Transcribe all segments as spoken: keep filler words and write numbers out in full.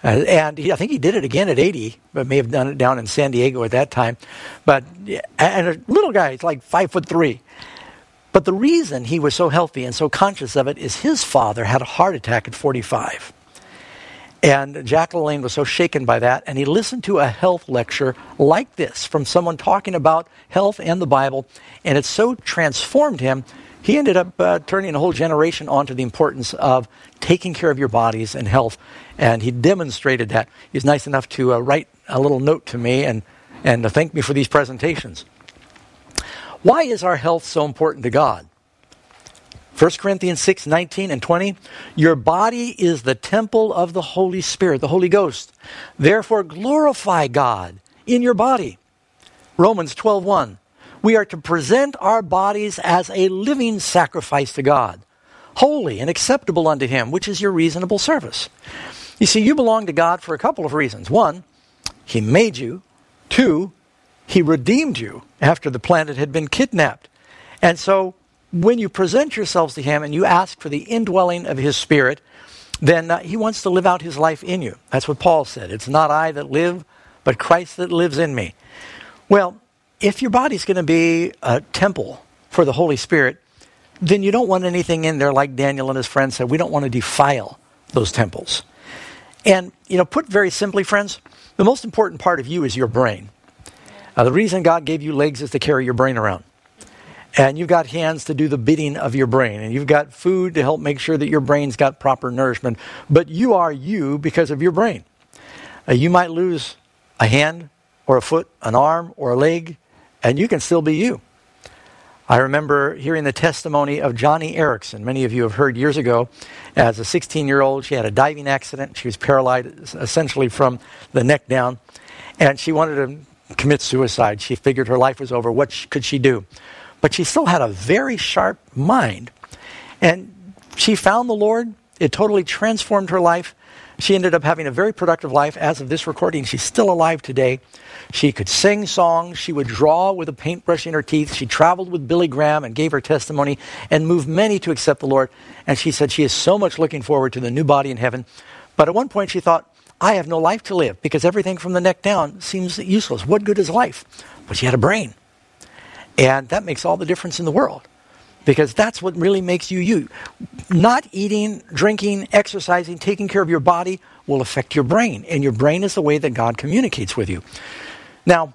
Uh, and he, I think he did it again at eighty, but may have done it down in San Diego at that time. But and a little guy, he's like five foot three. But the reason he was so healthy and so conscious of it is his father had a heart attack at forty-five. And Jack LaLanne was so shaken by that, and he listened to a health lecture like this from someone talking about health and the Bible, and it so transformed him, he ended up uh, turning a whole generation onto the importance of taking care of your bodies and health, and he demonstrated that. He was nice enough to uh, write a little note to me and, and to thank me for these presentations. Why is our health so important to God? First Corinthians six, nineteen and twenty, your body is the temple of the Holy Spirit, the Holy Ghost. Therefore glorify God in your body. Romans twelve, one, we are to present our bodies as a living sacrifice to God, holy and acceptable unto Him, which is your reasonable service. You see, you belong to God for a couple of reasons. One, He made you. Two, He redeemed you after the planet had been kidnapped. And so when you present yourselves to Him and you ask for the indwelling of His Spirit, then uh, He wants to live out His life in you. That's what Paul said. It's not I that live, but Christ that lives in me. Well, if your body's going to be a temple for the Holy Spirit, then you don't want anything in there, like Daniel and his friends said. We don't want to defile those temples. And, you know, put very simply, friends, the most important part of you is your brain. Uh, the reason God gave you legs is to carry your brain around. And you've got hands to do the bidding of your brain. And you've got food to help make sure that your brain's got proper nourishment. But you are you because of your brain. Uh, you might lose a hand or a foot, an arm or a leg, and you can still be you. I remember hearing the testimony of Johnny Erickson. Many of you have heard years ago. As a sixteen-year-old, she had a diving accident. She was paralyzed essentially from the neck down. And she wanted to commit suicide. She figured her life was over. What sh- could she do? But she still had a very sharp mind. And she found the Lord. It totally transformed her life. She ended up having a very productive life. As of this recording, she's still alive today. She could sing songs. She would draw with a paintbrush in her teeth. She traveled with Billy Graham and gave her testimony and moved many to accept the Lord. And she said she is so much looking forward to the new body in heaven. But at one point she thought, I have no life to live because everything from the neck down seems useless. What good is life? But she had a brain. And that makes all the difference in the world. Because that's what really makes you you. Not eating, drinking, exercising, taking care of your body will affect your brain. And your brain is the way that God communicates with you. Now,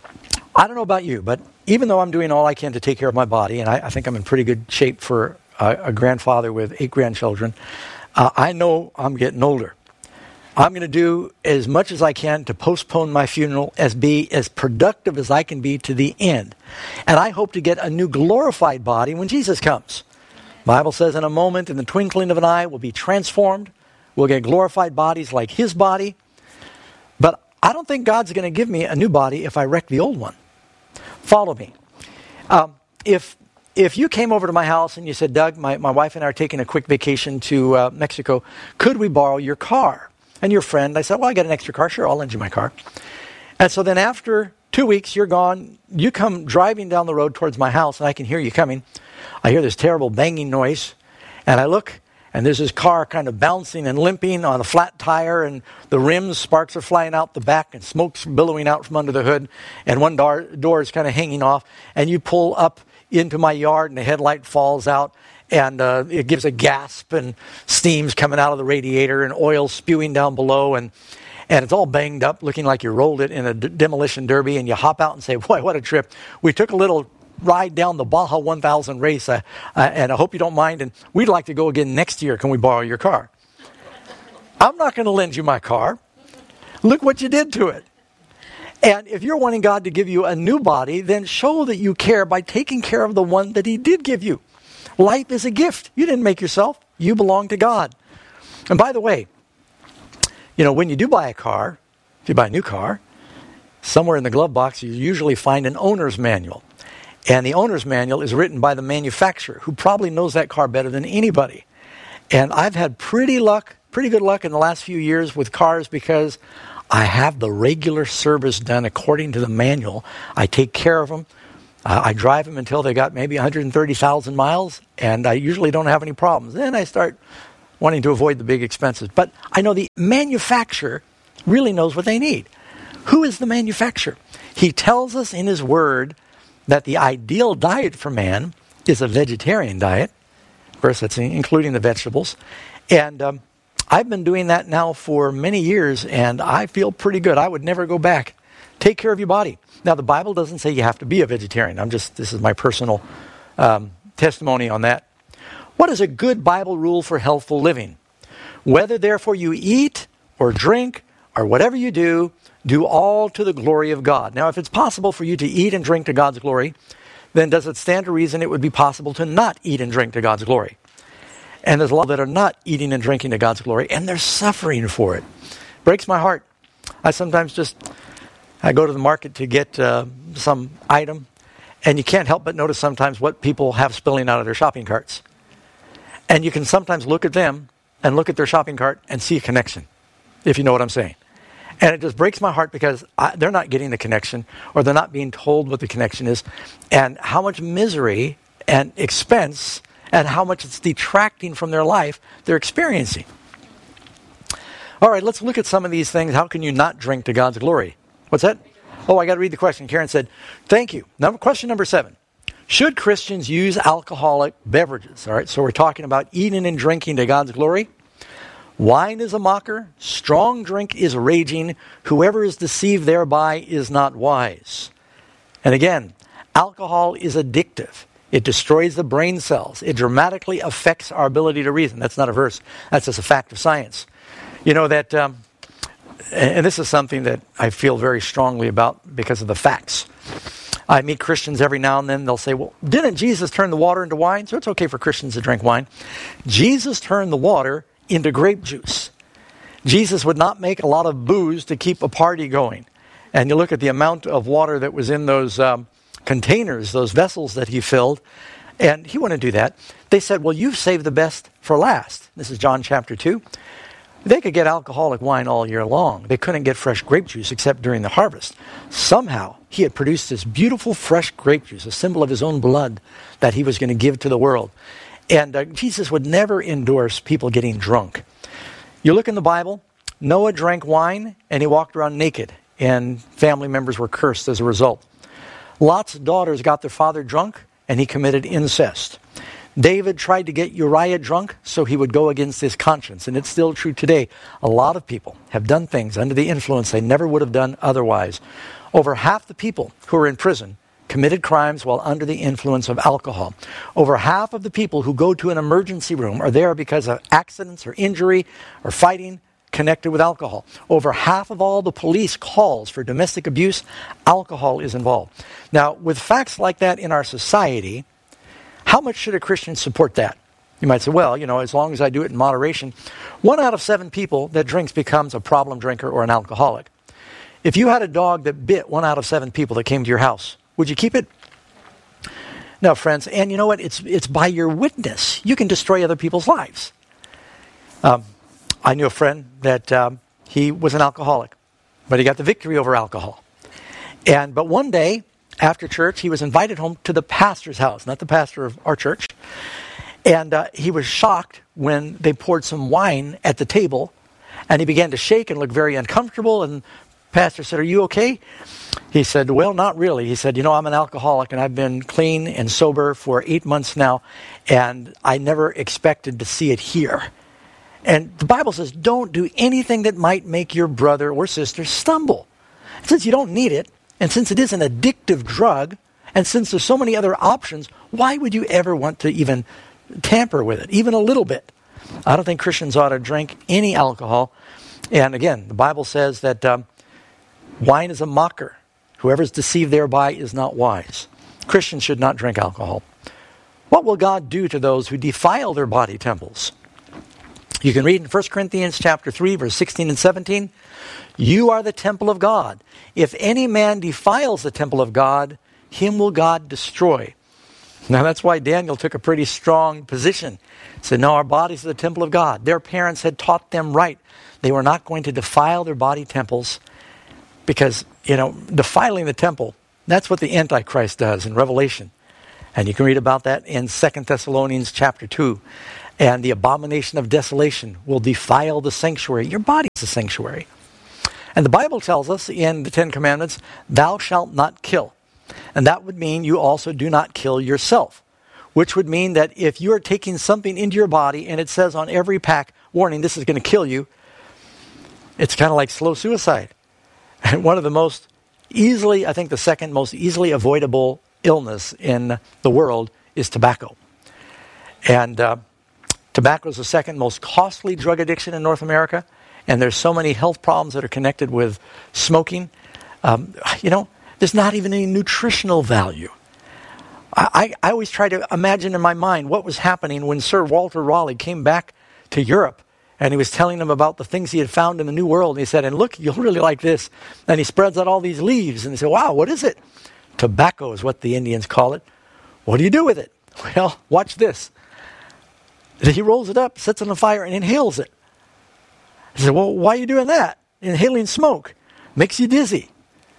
I don't know about you, but even though I'm doing all I can to take care of my body, and I, I think I'm in pretty good shape for a, a grandfather with eight grandchildren, uh, I know I'm getting older. I'm going to do as much as I can to postpone my funeral, as be as productive as I can be to the end. And I hope to get a new glorified body when Jesus comes. The Bible says in a moment, in the twinkling of an eye, we'll be transformed. We'll get glorified bodies like His body. But I don't think God's going to give me a new body if I wreck the old one. Follow me. Um, if if you came over to my house and you said, Doug, my, my wife and I are taking a quick vacation to uh, Mexico, could we borrow your car? And your friend, I said, well, I got an extra car. Sure, I'll lend you my car. And so then after two weeks, you're gone. You come driving down the road towards my house, and I can hear you coming. I hear this terrible banging noise. And I look, and there's this car kind of bouncing and limping on a flat tire, and the rims, sparks are flying out the back, and smoke's billowing out from under the hood, and one door, door is kind of hanging off. And you pull up into my yard, and the headlight falls out. And uh, it gives a gasp, and steam's coming out of the radiator, and oil spewing down below, and and it's all banged up, looking like you rolled it in a d- demolition derby. And you hop out and say, "Boy, what a trip! We took a little ride down the Baja one thousand race, uh, uh, and I hope you don't mind. And we'd like to go again next year. Can we borrow your car?" I'm not going to lend you my car. Look what you did to it. And if you're wanting God to give you a new body, then show that you care by taking care of the one that He did give you. Life is a gift. You didn't make yourself. You belong to God. And by the way, you know, when you do buy a car, if you buy a new car, somewhere in the glove box you usually find an owner's manual. And the owner's manual is written by the manufacturer, who probably knows that car better than anybody. And I've had pretty luck, pretty good luck in the last few years with cars because I have the regular service done according to the manual. I take care of them. Uh, I drive them until they got maybe one hundred thirty thousand miles, and I usually don't have any problems. Then I start wanting to avoid the big expenses. But I know the manufacturer really knows what they need. Who is the manufacturer? He tells us in his word that the ideal diet for man is a vegetarian diet. Of course, that's including the vegetables. And um, I've been doing that now for many years, and I feel pretty good. I would never go back. Take care of your body. Now, the Bible doesn't say you have to be a vegetarian. I'm just, this is my personal um, testimony on that. What is a good Bible rule for healthful living? Whether therefore you eat or drink or whatever you do, do all to the glory of God. Now, if it's possible for you to eat and drink to God's glory, then does it stand to reason it would be possible to not eat and drink to God's glory? And there's a lot that are not eating and drinking to God's glory, and they're suffering for it. Breaks my heart. I sometimes just, I go to the market to get uh, some item, and you can't help but notice sometimes what people have spilling out of their shopping carts. And you can sometimes look at them and look at their shopping cart and see a connection, if you know what I'm saying. And it just breaks my heart because I, they're not getting the connection, or they're not being told what the connection is, and how much misery and expense and how much it's detracting from their life they're experiencing. All right, let's look at some of these things. How can you not drink to God's glory? What's that? Oh, I got to read the question. Karen said, thank you. Now, question number seven. Should Christians use alcoholic beverages? All right, so we're talking about eating and drinking to God's glory. Wine is a mocker, strong drink is raging, whoever is deceived thereby is not wise. And again, alcohol is addictive. It destroys the brain cells. It dramatically affects our ability to reason. That's not a verse. That's just a fact of science. You know that, um, and this is something that I feel very strongly about because of the facts. I meet Christians every now and then. They'll say, well, didn't Jesus turn the water into wine? So it's okay for Christians to drink wine. Jesus turned the water into grape juice. Jesus would not make a lot of booze to keep a party going. And you look at the amount of water that was in those um, containers, those vessels that he filled, and he wouldn't do that. They said, well, you've saved the best for last. This is John chapter two. They could get alcoholic wine all year long. They couldn't get fresh grape juice except during the harvest. Somehow, he had produced this beautiful fresh grape juice, a symbol of his own blood that he was going to give to the world. And uh, Jesus would never endorse people getting drunk. You look in the Bible, Noah drank wine and he walked around naked, and family members were cursed as a result. Lot's daughters got their father drunk and he committed incest. David tried to get Uriah drunk so he would go against his conscience, and it's still true today. A lot of people have done things under the influence they never would have done otherwise. Over half the people who are in prison committed crimes while under the influence of alcohol. Over half of the people who go to an emergency room are there because of accidents or injury or fighting connected with alcohol. Over half of all the police calls for domestic abuse, alcohol is involved. Now, with facts like that in our society, how much should a Christian support that? You might say, well, you know, as long as I do it in moderation. One out of seven people that drinks becomes a problem drinker or an alcoholic. If you had a dog that bit one out of seven people that came to your house, would you keep it? No, friends. And you know what? It's it's by your witness. You can destroy other people's lives. Um, I knew a friend that um, he was an alcoholic, but he got the victory over alcohol. And but one day after church, he was invited home to the pastor's house, not the pastor of our church. And uh, he was shocked when they poured some wine at the table, and he began to shake and look very uncomfortable. And pastor said, "Are you okay?" He said, "Well, not really." He said, "You know, I'm an alcoholic and I've been clean and sober for eight months now, and I never expected to see it here." And the Bible says, don't do anything that might make your brother or sister stumble. Since you don't need it, and since it is an addictive drug, and since there's so many other options, why would you ever want to even tamper with it, even a little bit? I don't think Christians ought to drink any alcohol. And again, the Bible says that um, wine is a mocker. Whoever is deceived thereby is not wise. Christians should not drink alcohol. What will God do to those who defile their body temples? You can read in First Corinthians chapter three, verse sixteen and seventeen. You are the temple of God. If any man defiles the temple of God, him will God destroy. Now that's why Daniel took a pretty strong position. He said, no, our bodies are the temple of God. Their parents had taught them right. They were not going to defile their body temples because, you know, defiling the temple, that's what the Antichrist does in Revelation. And you can read about that in Second Thessalonians chapter two. And the abomination of desolation will defile the sanctuary. Your body's a sanctuary. And the Bible tells us in the Ten Commandments, thou shalt not kill. And that would mean you also do not kill yourself. Which would mean that if you are taking something into your body and it says on every pack, warning, this is going to kill you, it's kind of like slow suicide. And one of the most easily, I think the second most easily avoidable illness in the world is tobacco. And uh, tobacco is the second most costly drug addiction in North America. And there's so many health problems that are connected with smoking. Um, you know, there's not even any nutritional value. I, I always try to imagine in my mind what was happening when Sir Walter Raleigh came back to Europe and he was telling them about the things he had found in the New World. And he said, and look, you'll really like this. And he spreads out all these leaves and they say, wow, what is it? Tobacco is what the Indians call it. What do you do with it? Well, watch this. He rolls it up, sets it on fire, and inhales it. He said, well, why are you doing that? Inhaling smoke makes you dizzy.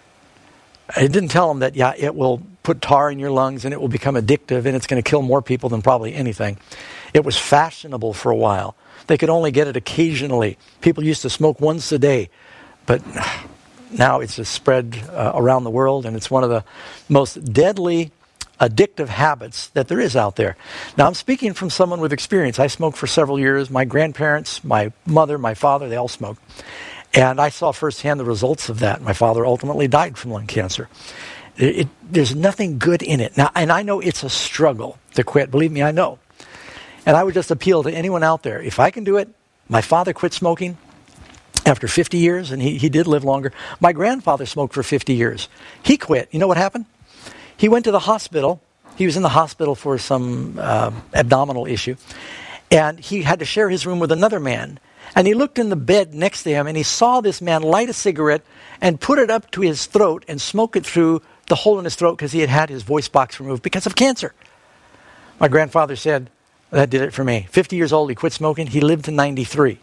I didn't tell him that, yeah, it will put tar in your lungs and it will become addictive and it's going to kill more people than probably anything. It was fashionable for a while. They could only get it occasionally. People used to smoke once a day. But now it's just spread uh, around the world, and it's one of the most deadly addictive habits that there is out there. Now, I'm speaking from someone with experience. I smoked for several years. My grandparents, my mother, my father, they all smoked. And I saw firsthand the results of that. My father ultimately died from lung cancer. It, it, there's nothing good in it. Now, and I know it's a struggle to quit. Believe me, I know. And I would just appeal to anyone out there. If I can do it, my father quit smoking after fifty years, and he, he did live longer. My grandfather smoked for fifty years. He quit. You know what happened? He went to the hospital. He was in the hospital for some uh, abdominal issue. And he had to share his room with another man. And he looked in the bed next to him, and he saw this man light a cigarette and put it up to his throat and smoke it through the hole in his throat because he had had his voice box removed because of cancer. My grandfather said, that did it for me. fifty years old, he quit smoking. He lived to ninety-three.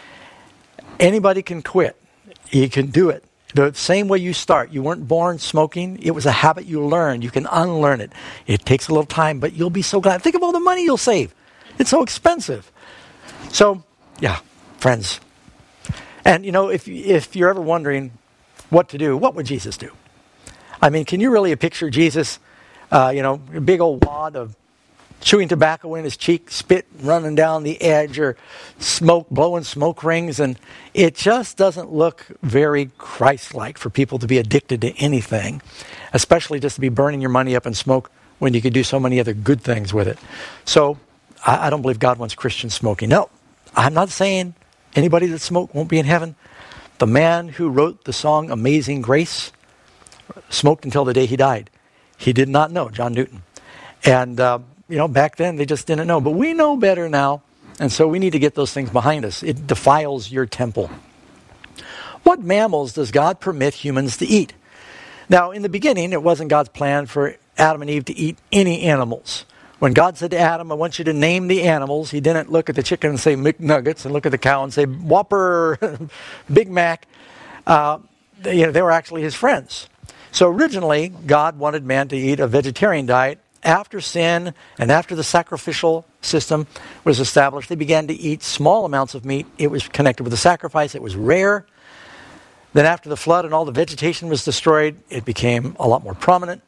Anybody can quit. You can do it. The same way you start. You weren't born smoking. It was a habit you learned. You can unlearn it. It takes a little time, but you'll be so glad. Think of all the money you'll save. It's so expensive. So, yeah, friends. And, you know, if if you're ever wondering what to do, what would Jesus do? I mean, can you really picture Jesus, uh, you know, a big old wad of chewing tobacco in his cheek, spit running down the edge, or smoke, blowing smoke rings, and it just doesn't look very Christ-like for people to be addicted to anything, especially just to be burning your money up in smoke when you could do so many other good things with it. So, I, I don't believe God wants Christians smoking. No, I'm not saying anybody that smoked won't be in heaven. The man who wrote the song Amazing Grace smoked until the day he died. He did not know, John Newton. And, uh, you know, back then they just didn't know. But we know better now. And so we need to get those things behind us. It defiles your temple. What mammals does God permit humans to eat? Now, in the beginning, it wasn't God's plan for Adam and Eve to eat any animals. When God said to Adam, I want you to name the animals, he didn't look at the chicken and say McNuggets and look at the cow and say Whopper, Big Mac. Uh, they, you know, they were actually his friends. So originally, God wanted man to eat a vegetarian diet. After sin and after the sacrificial system was established, they began to eat small amounts of meat. It was connected with the sacrifice. It was rare. Then after the flood and all the vegetation was destroyed, it became a lot more prominent.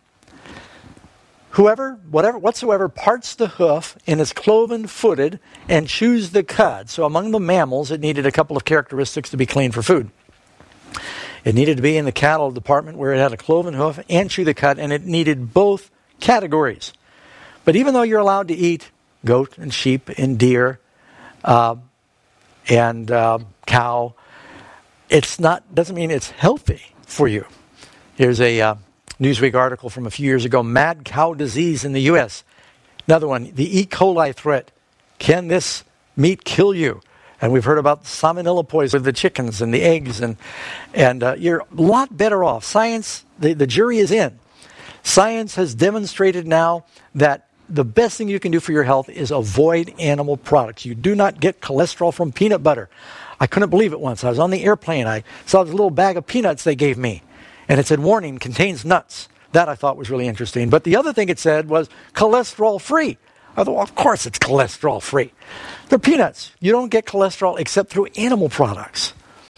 Whoever, whatever, whatsoever parts the hoof and is cloven-footed and chews the cud. So among the mammals, it needed a couple of characteristics to be clean for food. It needed to be in the cattle department where it had a cloven hoof and chew the cud, and it needed both categories. But even though you're allowed to eat goat and sheep and deer uh, and uh, cow, it's not doesn't mean it's healthy for you. Here's a uh, Newsweek article from a few years ago, Mad Cow Disease in the U S. Another one, the E. coli threat. Can this meat kill you? And we've heard about salmonella poison with the chickens and the eggs, and and uh, you're a lot better off. Science, the, the jury is in. Science has demonstrated now that the best thing you can do for your health is avoid animal products. You do not get cholesterol from peanut butter. I couldn't believe it once. I was on the airplane. I saw this little bag of peanuts they gave me. And it said, warning, contains nuts. That I thought was really interesting. But the other thing it said was cholesterol free. Although, of course, it's cholesterol-free. They're peanuts. You don't get cholesterol except through animal products.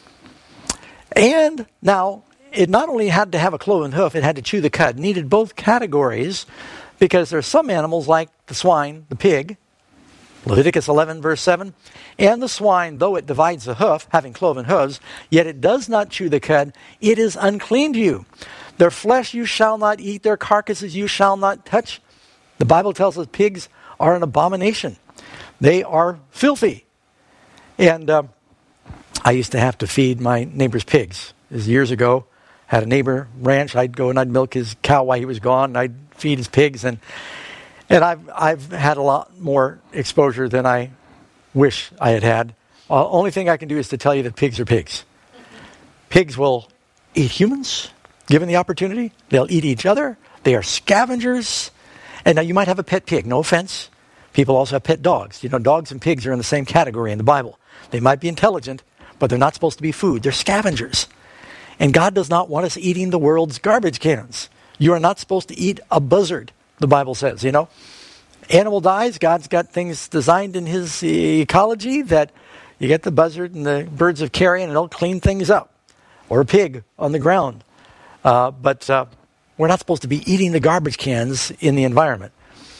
And now, it not only had to have a cloven hoof, it had to chew the cud. It needed both categories because there are some animals like the swine, the pig, Leviticus eleven, verse seven, and the swine, though it divides the hoof, having cloven hooves, yet it does not chew the cud, it is unclean to you. Their flesh you shall not eat, their carcasses you shall not touch. The Bible tells us pigs are an abomination. They are filthy. And uh, I used to have to feed my neighbor's pigs. This was years ago. Had a neighbor ranch. I'd go and I'd milk his cow while he was gone, and I'd feed his pigs. And and I've I've had a lot more exposure than I wish I had had. Uh, only thing I can do is to tell you that pigs are pigs. Pigs will eat humans, given the opportunity. They'll eat each other. They are scavengers. And now you might have a pet pig. No offense. People also have pet dogs. You know, dogs and pigs are in the same category in the Bible. They might be intelligent, but they're not supposed to be food. They're scavengers. And God does not want us eating the world's garbage cans. You are not supposed to eat a buzzard, the Bible says, you know. Animal dies, God's got things designed in his ecology that you get the buzzard and the birds of carrion and they'll clean things up. Or a pig on the ground. Uh, but uh, we're not supposed to be eating the garbage cans in the environment.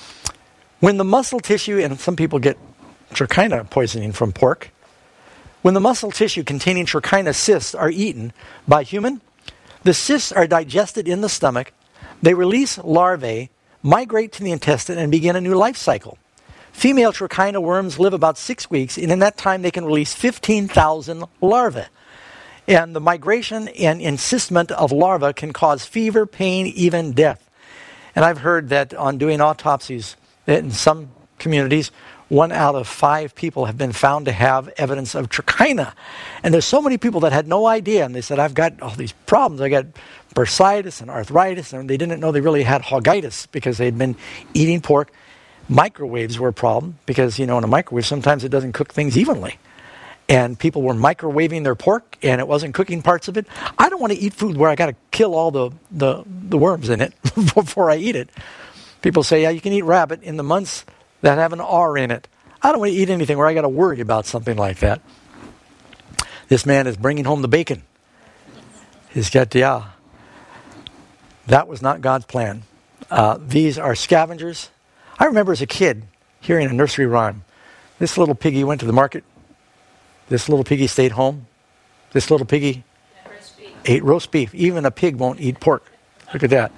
When the muscle tissue, and some people get trichina poisoning from pork, when the muscle tissue containing trichina cysts are eaten by human, the cysts are digested in the stomach, they release larvae, migrate to the intestine, and begin a new life cycle. Female trichina worms live about six weeks, and in that time they can release fifteen thousand larvae. And the migration and encystment of larvae can cause fever, pain, even death. And I've heard that on doing autopsies, that in some communities, one out of five people have been found to have evidence of trichina. And there's so many people that had no idea. And they said, I've got all these problems. I got bursitis and arthritis. And they didn't know they really had hogitis because they'd been eating pork. Microwaves were a problem because, you know, in a microwave, sometimes it doesn't cook things evenly. And people were microwaving their pork and it wasn't cooking parts of it. I don't want to eat food where I got to kill all the, the, the worms in it before I eat it. People say, yeah, you can eat rabbit in the months that have an R in it. I don't want to eat anything where I got to worry about something like that. This man is bringing home the bacon. He's got, yeah. That was not God's plan. Uh, these are scavengers. I remember as a kid hearing a nursery rhyme. This little piggy went to the market. This little piggy stayed home. This little piggy roast ate roast beef. Even a pig won't eat pork. Look at that.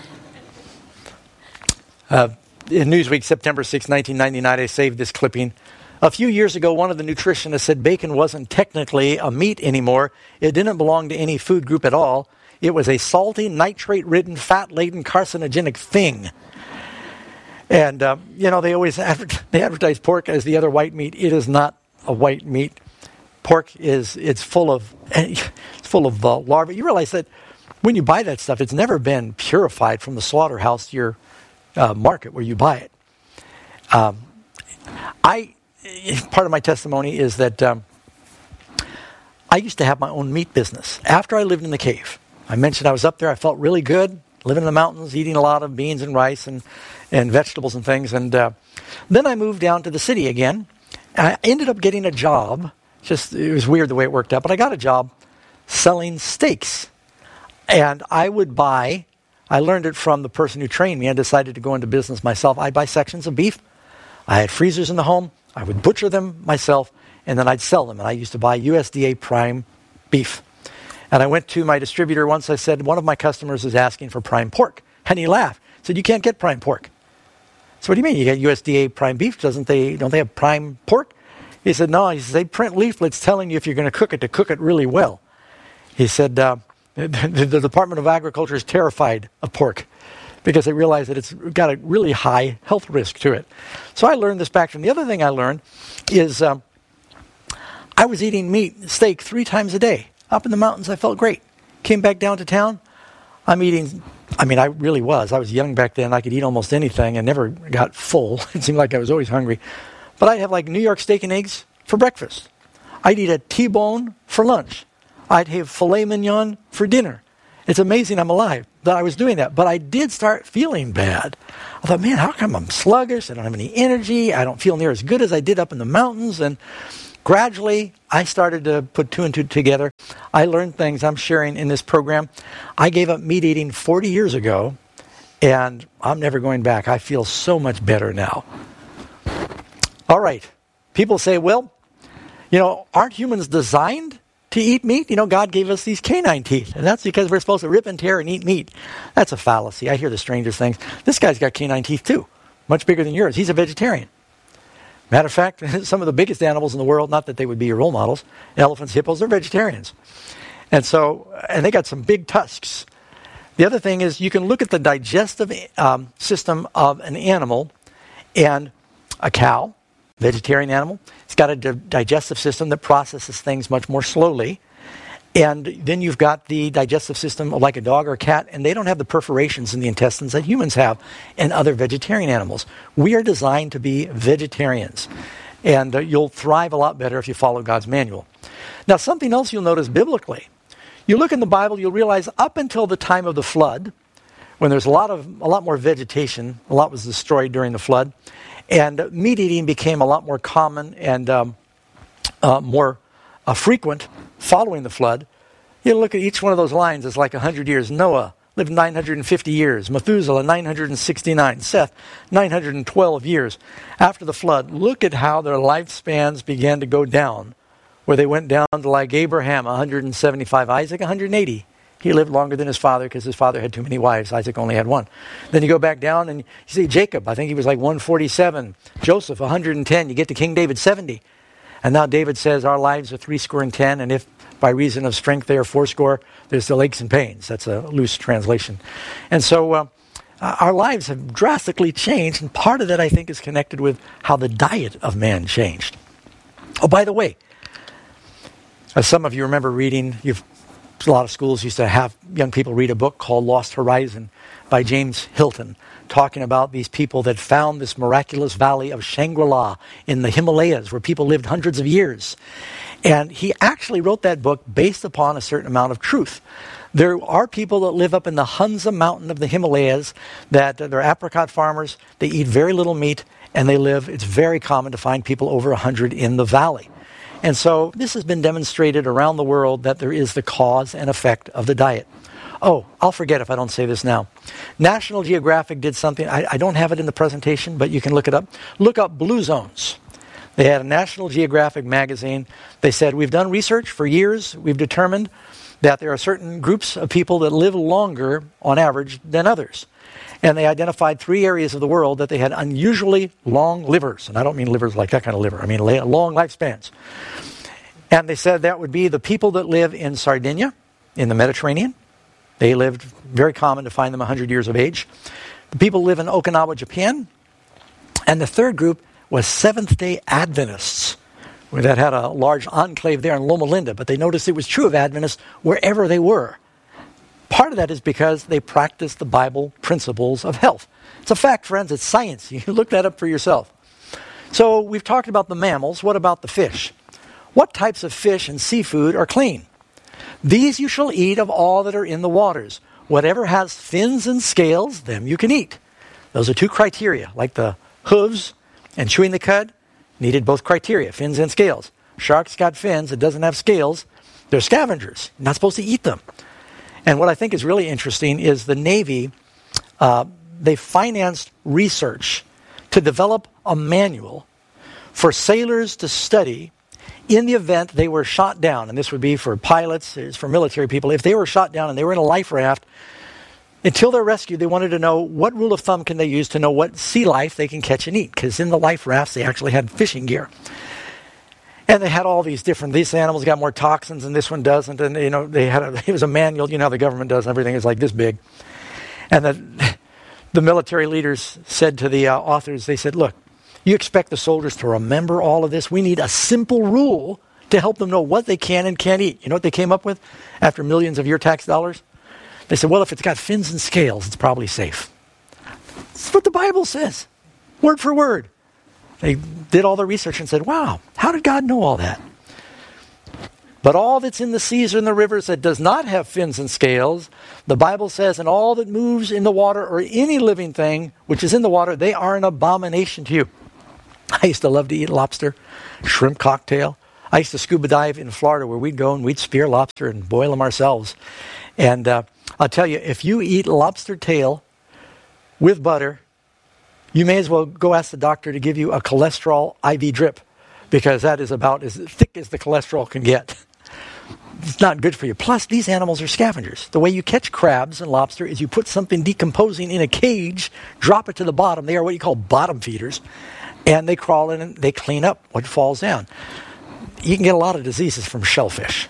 Uh, in Newsweek, September sixth, nineteen ninety-nine, I saved this clipping. A few years ago, one of the nutritionists said bacon wasn't technically a meat anymore. It didn't belong to any food group at all. It was a salty, nitrate-ridden, fat-laden, carcinogenic thing. And, um, you know, they always adver- they advertise pork as the other white meat. It is not a white meat. Pork is, it's full of, it's full of uh, larvae. You realize that when you buy that stuff, it's never been purified from the slaughterhouse to your uh, market where you buy it. Um, I, part of my testimony is that um, I used to have my own meat business after I lived in the cave. I mentioned I was up there. I felt really good, living in the mountains, eating a lot of beans and rice and, and vegetables and things. And uh, then I moved down to the city again. I ended up getting a job. Just, it was weird the way it worked out, but I got a job selling steaks. And I would buy, I learned it from the person who trained me. I decided to go into business myself. I'd buy sections of beef. I had freezers in the home. I would butcher them myself, and then I'd sell them. And I used to buy U S D A prime beef. And I went to my distributor once. I said, one of my customers is asking for prime pork. And he laughed. He said, you can't get prime pork. So what do you mean? You get U S D A prime beef? Doesn't they? Don't they have prime pork? He said, no. He said, they print leaflets telling you if you're going to cook it, to cook it really well. He said, uh, the, the Department of Agriculture is terrified of pork because they realize that it's got a really high health risk to it. So I learned this back from the other thing I learned is um, I was eating meat, steak, three times a day. Up in the mountains, I felt great. Came back down to town. I'm eating, I mean, I really was. I was young back then. I could eat almost anything and never got full. It seemed like I was always hungry. But I'd have like New York steak and eggs for breakfast. I'd eat a T-bone for lunch. I'd have filet mignon for dinner. It's amazing I'm alive that I was doing that. But I did start feeling bad. I thought, man, how come I'm sluggish? I don't have any energy. I don't feel near as good as I did up in the mountains. And gradually, I started to put two and two together. I learned things I'm sharing in this program. I gave up meat eating forty years ago, and I'm never going back. I feel so much better now. All right. People say, well, you know, aren't humans designed to eat meat? You know, God gave us these canine teeth, and that's because we're supposed to rip and tear and eat meat. That's a fallacy. I hear the strangest things. This guy's got canine teeth too, much bigger than yours. He's a vegetarian. Matter of fact, some of the biggest animals in the world, not that they would be your role models, elephants, hippos, they're vegetarians. And so, and they got some big tusks. The other thing is you can look at the digestive um, system of an animal, and a cow, vegetarian animal, it's got a di- digestive system that processes things much more slowly. And then you've got the digestive system of like a dog or a cat, and they don't have the perforations in the intestines that humans have and other vegetarian animals. We are designed to be vegetarians, and uh, you'll thrive a lot better if you follow God's manual. Now, something else you'll notice biblically. You look in the Bible, you'll realize up until the time of the flood, when there's a lot of a lot more vegetation, a lot was destroyed during the flood, and meat eating became a lot more common and um, uh, more uh, frequent following the flood. You look at each one of those lines as like one hundred years. Noah lived nine hundred fifty years. Methuselah, nine hundred sixty-nine. Seth, nine hundred twelve years. After the flood, look at how their lifespans began to go down, where they went down to like Abraham, one hundred seventy-five. Isaac, one hundred eighty. He lived longer than his father because his father had too many wives. Isaac only had one. Then you go back down and you see Jacob. I think he was like one forty-seven. Joseph, one hundred ten. You get to King David, seventy. And now David says our lives are three score and ten, and if by reason of strength they are fourscore, there's still aches and pains. That's a loose translation. And so uh, our lives have drastically changed, and part of that I think is connected with how the diet of man changed. Oh, by the way, as some of you remember reading, you've a lot of schools used to have young people read a book called Lost Horizon by James Hilton, talking about these people that found this miraculous valley of Shangri-La in the Himalayas where people lived hundreds of years. And he actually wrote that book based upon a certain amount of truth. There are people that live up in the Hunza mountain of the Himalayas that uh, they're apricot farmers. They eat very little meat, and they live, it's very common to find people over one hundred in the valley. And so this has been demonstrated around the world that there is the cause and effect of the diet. Oh, I'll forget if I don't say this now. National Geographic did something. I, I don't have it in the presentation, but you can look it up. Look up blue zones. They had a National Geographic magazine. They said, we've done research for years. We've determined that there are certain groups of people that live longer on average than others. And they identified three areas of the world that they had unusually long livers. And I don't mean livers like that kind of liver. I mean long lifespans. And they said that would be the people that live in Sardinia, in the Mediterranean. They lived, very common to find them one hundred years of age. The people live in Okinawa, Japan. And the third group was Seventh-day Adventists, where that had a large enclave there in Loma Linda. But they noticed it was true of Adventists wherever they were. Part of that is because they practice the Bible principles of health. It's a fact, friends. It's science. You can look that up for yourself. So we've talked about the mammals. What about the fish? What types of fish and seafood are clean? These you shall eat of all that are in the waters. Whatever has fins and scales, them you can eat. Those are two criteria, like the hooves and chewing the cud needed both criteria, fins and scales. Sharks got fins. It doesn't have scales. They're scavengers. You're not supposed to eat them. And what I think is really interesting is the Navy, uh, they financed research to develop a manual for sailors to study in the event they were shot down. And this would be for pilots, it's for military people. If they were shot down and they were in a life raft, until they're rescued, they wanted to know what rule of thumb can they use to know what sea life they can catch and eat. Because in the life rafts, they actually had fishing gear. And they had all these different, these animals got more toxins and this one doesn't. And, you know, they had a, it was a manual, you know how the government does, and everything is like this big. And the, the military leaders said to the uh, authors, they said, look, you expect the soldiers to remember all of this? We need a simple rule to help them know what they can and can't eat. You know what they came up with after millions of your tax dollars? They said, well, if it's got fins and scales, it's probably safe. That's what the Bible says, word for word. They did all the research and said, wow, how did God know all that? But all that's in the seas or in the rivers that does not have fins and scales, the Bible says, and all that moves in the water or any living thing which is in the water, they are an abomination to you. I used to love to eat lobster, shrimp cocktail. I used to scuba dive in Florida where we'd go and we'd spear lobster and boil them ourselves. And uh, I'll tell you, if you eat lobster tail with butter, you may as well go ask the doctor to give you a cholesterol I V drip, because that is about as thick as the cholesterol can get. It's not good for you. Plus, these animals are scavengers. The way you catch crabs and lobster is you put something decomposing in a cage, drop it to the bottom. They are what you call bottom feeders. And they crawl in and they clean up what falls down. You can get a lot of diseases from shellfish.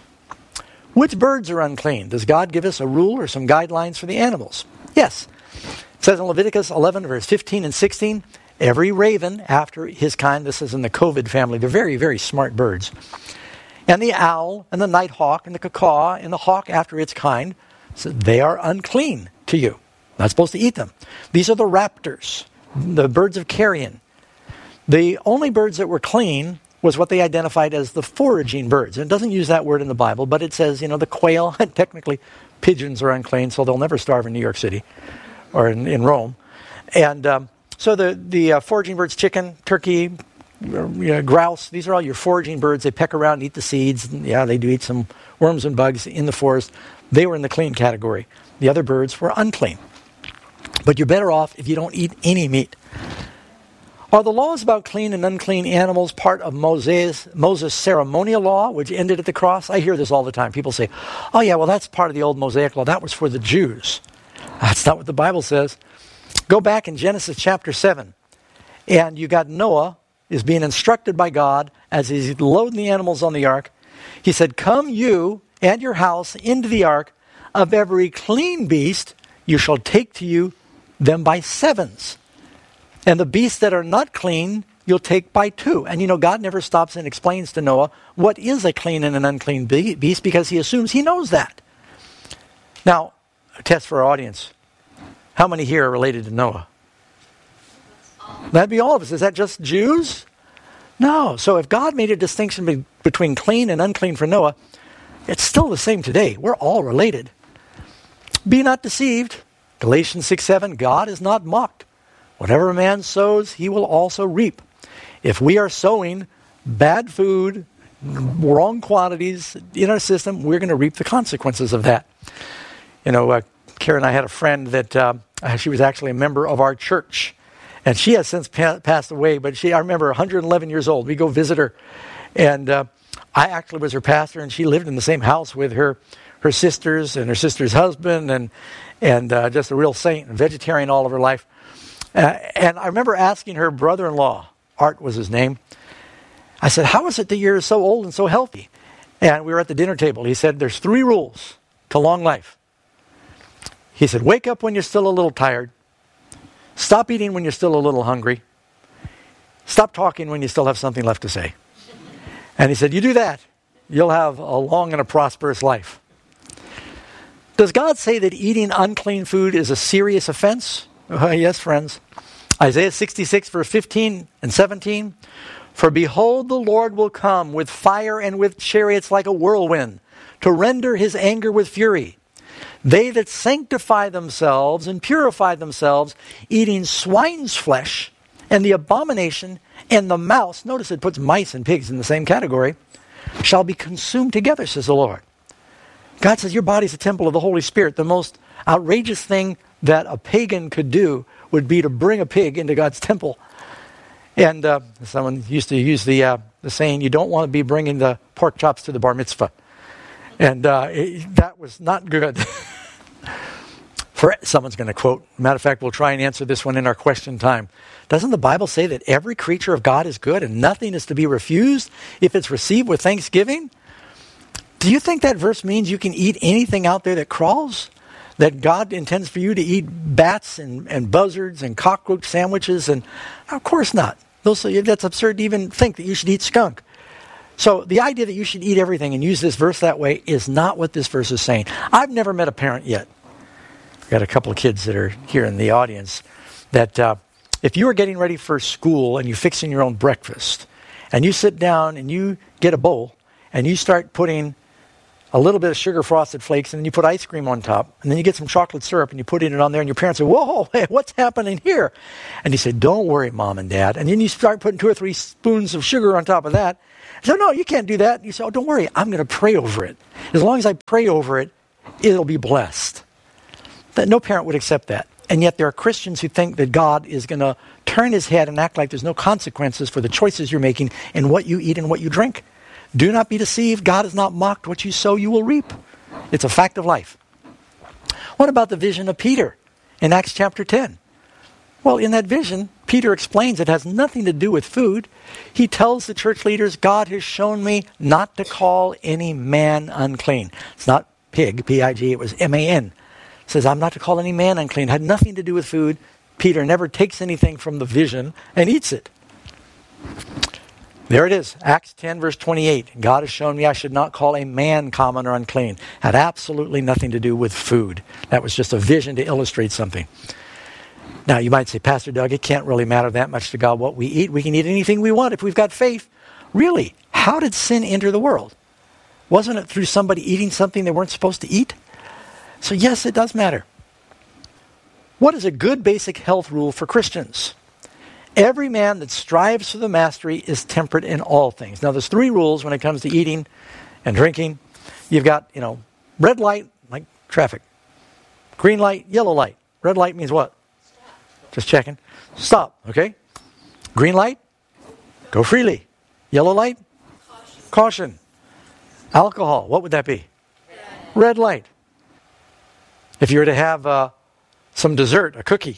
Which birds are unclean? Does God give us a rule or some guidelines for the animals? Yes. It says in Leviticus eleven, verse fifteen and sixteen, every raven after his kind, this is in the COVID family, they're very, very smart birds, and the owl, and the nighthawk, and the cacaw, and the hawk after its kind, so they are unclean to you. Not supposed to eat them. These are the raptors, the birds of carrion. The only birds that were clean was what they identified as the foraging birds. And it doesn't use that word in the Bible, but it says, you know, the quail, and technically pigeons are unclean, so they'll never starve in New York City or in, in Rome. And um, so the, the uh, foraging birds, chicken, turkey, you know, grouse, these are all your foraging birds. They peck around and eat the seeds. And yeah, they do eat some worms and bugs in the forest. They were in the clean category. The other birds were unclean. But you're better off if you don't eat any meat. Are the laws about clean and unclean animals part of Moses' Moses' ceremonial law, which ended at the cross? I hear this all the time. People say, oh yeah, well that's part of the old Mosaic law. That was for the Jews. That's not what the Bible says. Go back in Genesis chapter seven, and you got Noah is being instructed by God as he's loading the animals on the ark. He said, come you and your house into the ark. Of every clean beast you shall take to you them by sevens. And the beasts that are not clean, you'll take by two. And you know, God never stops and explains to Noah what is a clean and an unclean beast, because he assumes he knows that. Now, a test for our audience. How many here are related to Noah? That'd be all of us. Is that just Jews? No. So if God made a distinction be- between clean and unclean for Noah, it's still the same today. We're all related. Be not deceived. Galatians six seven, God is not mocked. Whatever a man sows, he will also reap. If we are sowing bad food, wrong quantities in our system, we're going to reap the consequences of that. You know, uh, Karen and I had a friend that uh, she was actually a member of our church. And she has since pa- passed away, but she, I remember, one hundred eleven years old. We go visit her. And uh, I actually was her pastor, and she lived in the same house with her her sisters and her sister's husband, and, and uh, just a real saint and vegetarian all of her life. Uh, and I remember asking her brother-in-law, Art was his name, I said, how is it that you're so old and so healthy? And we were at the dinner table. He said, there's three rules to long life. He said, wake up when you're still a little tired. Stop eating when you're still a little hungry. Stop talking when you still have something left to say. And he said, you do that, you'll have a long and a prosperous life. Does God say that eating unclean food is a serious offense? Uh, yes, friends. Isaiah sixty-six, verse fifteen and seventeen. For behold, the Lord will come with fire and with chariots like a whirlwind, to render his anger with fury. They that sanctify themselves and purify themselves, eating swine's flesh, and the abomination, and the mouse, notice it puts mice and pigs in the same category, shall be consumed together, says the Lord. God says your body's a temple of the Holy Spirit. The most outrageous thing that a pagan could do would be to bring a pig into God's temple. And uh, someone used to use the uh, the saying, you don't want to be bringing the pork chops to the bar mitzvah. And uh, it, that was not good. For someone's going to quote, matter of fact, we'll try and answer this one in our question time. Doesn't the Bible say that every creature of God is good and nothing is to be refused if it's received with thanksgiving? Do you think that verse means you can eat anything out there that crawls? That God intends for you to eat bats and, and buzzards and cockroach sandwiches? And of course not. Those, that's absurd to even think that you should eat skunk. So the idea that you should eat everything and use this verse that way is not what this verse is saying. I've never met a parent yet. I've got a couple of kids that are here in the audience that uh, if you are getting ready for school and you're fixing your own breakfast and you sit down and you get a bowl and you start putting a little bit of sugar frosted flakes, and then you put ice cream on top, and then you get some chocolate syrup, and you put it on there, and your parents say, whoa, hey, what's happening here? And you say, don't worry, Mom and Dad. And then you start putting two or three spoons of sugar on top of that. So, no, you can't do that. And you say, oh, don't worry, I'm going to pray over it. As long as I pray over it, it'll be blessed. That no parent would accept that. And yet there are Christians who think that God is going to turn his head and act like there's no consequences for the choices you're making and what you eat and what you drink. Do not be deceived. God is not mocked. What you sow, you will reap. It's a fact of life. What about the vision of Peter in Acts chapter ten? Well, in that vision, Peter explains it has nothing to do with food. He tells the church leaders, God has shown me not to call any man unclean. It's not pig, P I G, it was M A N. It says, I'm not to call any man unclean. It had nothing to do with food. Peter never takes anything from the vision and eats it. There it is, Acts ten, verse twenty-eight. God has shown me I should not call a man common or unclean. Had absolutely nothing to do with food. That was just a vision to illustrate something. Now, you might say, Pastor Doug, it can't really matter that much to God what we eat. We can eat anything we want if we've got faith. Really, how did sin enter the world? Wasn't it through somebody eating something they weren't supposed to eat? So yes, it does matter. What is a good basic health rule for Christians? Every man that strives for the mastery is temperate in all things. Now, there's three rules when it comes to eating and drinking. You've got, you know, red light, like traffic. Green light, yellow light. Red light means what? Stop. Just checking. Stop, okay? Green light, go freely. Yellow light, caution. Caution. Alcohol, what would that be? Red, Red light. If you were to have uh, some dessert, a cookie,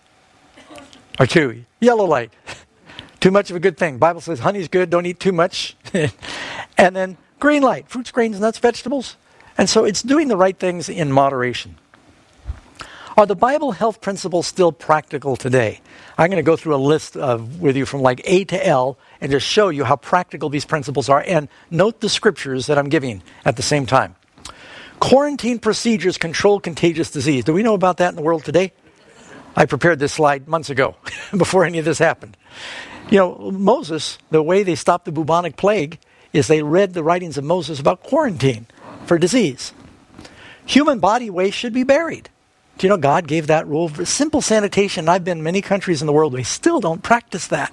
or two, yellow light. Too much of a good thing. Bible says honey's good, don't eat too much. And then green light, fruits, grains, nuts, vegetables. And so it's doing the right things in moderation. Are the Bible health principles still practical today? I'm going to go through a list of, with you from like A to L and just show you how practical these principles are, and note the scriptures that I'm giving at the same time. Quarantine procedures control contagious disease. Do we know about that in the world today? I prepared this slide months ago, before any of this happened. You know, Moses, the way they stopped the bubonic plague is they read the writings of Moses about quarantine for disease. Human body waste should be buried. Do you know God gave that rule for simple sanitation? I've been in many countries in the world, they still don't practice that.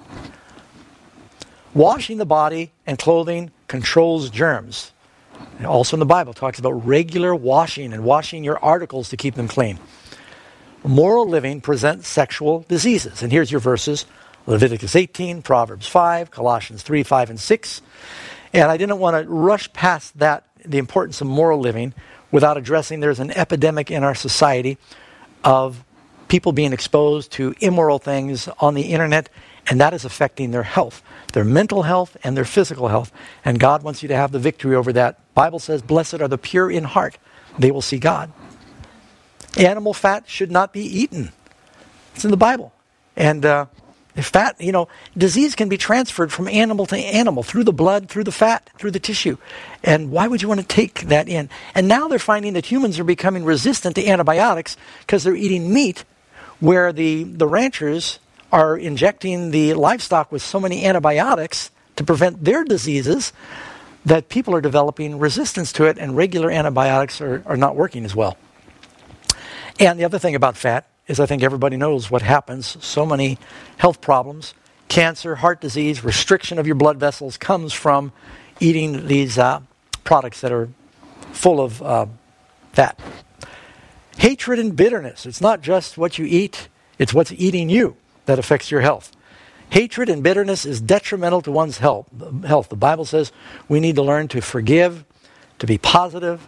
Washing the body and clothing controls germs. And also in the Bible, it talks about regular washing and washing your articles to keep them clean. Moral living presents sexual diseases. And here's your verses. Leviticus eighteen, Proverbs five, Colossians three, five, and six. And I didn't want to rush past that, the importance of moral living, without addressing there's an epidemic in our society of people being exposed to immoral things on the internet, and that is affecting their health, their mental health and their physical health. And God wants you to have the victory over that. The Bible says, blessed are the pure in heart. They will see God. Animal fat should not be eaten. It's in the Bible. And uh, if fat, you know, disease can be transferred from animal to animal, through the blood, through the fat, through the tissue. And why would you want to take that in? And now they're finding that humans are becoming resistant to antibiotics because they're eating meat where the, the ranchers are injecting the livestock with so many antibiotics to prevent their diseases that people are developing resistance to it, and regular antibiotics are, are not working as well. And the other thing about fat is I think everybody knows what happens. So many health problems, cancer, heart disease, restriction of your blood vessels comes from eating these uh, products that are full of uh, fat. Hatred and bitterness. It's not just what you eat, it's what's eating you that affects your health. Hatred and bitterness is detrimental to one's health. Health. The Bible says we need to learn to forgive, to be positive.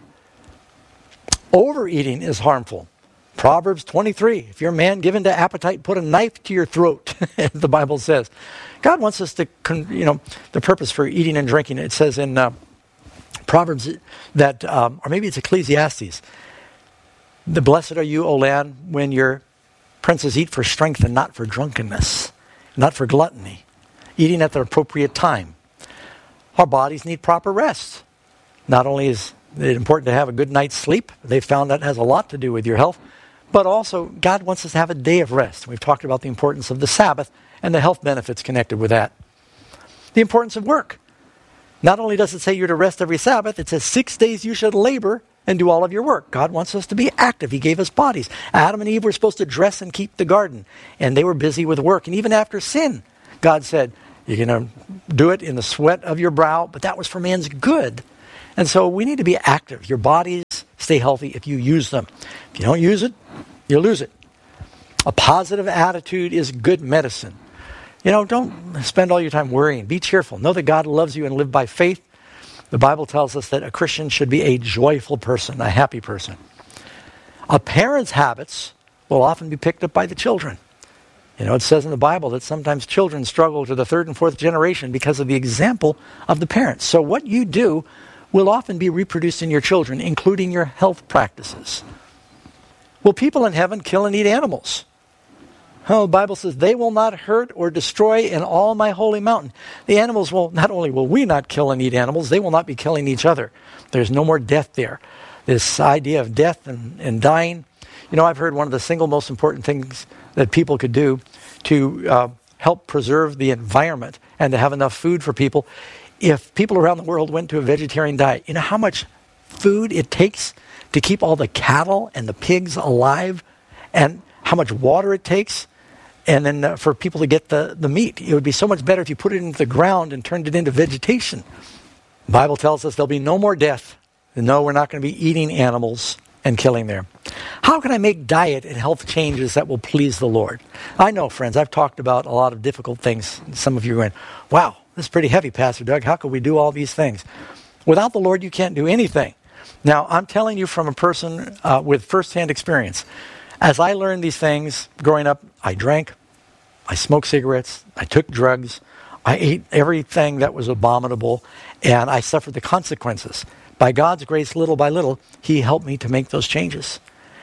Overeating is harmful. Proverbs twenty-three, if you're a man given to appetite, put a knife to your throat, the Bible says. God wants us to, you know, the purpose for eating and drinking. It says in uh, Proverbs that, um, or maybe it's Ecclesiastes, the blessed are you, O land, when your princes eat for strength and not for drunkenness, not for gluttony, eating at the appropriate time. Our bodies need proper rest. Not only is it important to have a good night's sleep, they found that has a lot to do with your health, but also God wants us to have a day of rest. We've talked about the importance of the Sabbath and the health benefits connected with that. The importance of work. Not only does it say you're to rest every Sabbath, it says six days you should labor and do all of your work. God wants us to be active. He gave us bodies. Adam and Eve were supposed to dress and keep the garden, and they were busy with work. And even after sin, God said, you're going to do it in the sweat of your brow, but that was for man's good. And so we need to be active. Your bodies stay healthy if you use them. If you don't use it, you lose it. A positive attitude is good medicine. You know, don't spend all your time worrying. Be cheerful. Know that God loves you and live by faith. The Bible tells us that a Christian should be a joyful person, a happy person. A parent's habits will often be picked up by the children. You know, it says in the Bible that sometimes children struggle to the third and fourth generation because of the example of the parents. So what you do will often be reproduced in your children, including your health practices. Will people in heaven kill and eat animals? Oh, the Bible says, they will not hurt or destroy in all my holy mountain. The animals will, not only will we not kill and eat animals, they will not be killing each other. There's no more death there. This idea of death and, and dying. You know, I've heard one of the single most important things that people could do to uh, help preserve the environment and to have enough food for people. If people around the world went to a vegetarian diet, you know how much food it takes to keep all the cattle and the pigs alive, and how much water it takes? And then uh, for people to get the, the meat, it would be so much better if you put it into the ground and turned it into vegetation. The Bible tells us there'll be no more death. No, we're not going to be eating animals and killing them. How can I make diet and health changes that will please the Lord? I know, friends, I've talked about a lot of difficult things. Some of you are going, wow, this is pretty heavy, Pastor Doug. How could we do all these things? Without the Lord, you can't do anything. Now, I'm telling you from a person uh, with firsthand experience. As I learned these things growing up, I drank, I smoked cigarettes, I took drugs, I ate everything that was abominable, and I suffered the consequences. By God's grace, little by little, He helped me to make those changes.